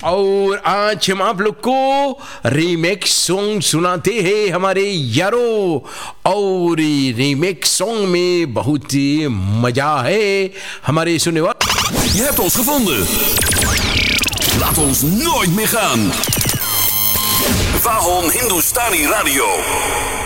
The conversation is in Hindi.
और आज हम आप लोग को रीमेक सॉन्ग सुनाते हैं हमारे यारों। और रीमेक सॉन्ग में बहुत ही मजा है हमारे सुनने वाले। Je hebt ons gevonden. Laat ons nooit meer gaan. Vahon Hindustani Radio.